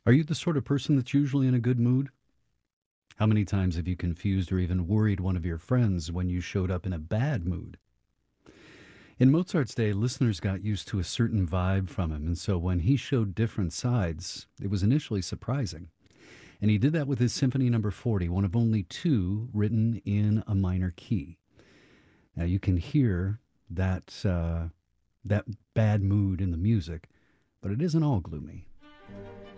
Are you the sort of person that's usually in a good mood? How many times have you confused or even worried one of your friends when you showed up in a bad mood? In Mozart's day, listeners got used to a certain vibe from him, and so when he showed different sides, it was initially surprising. And he did that with his Symphony Number 40, one of only two written in a minor key. Now you can hear that bad mood in the music, but it isn't all gloomy.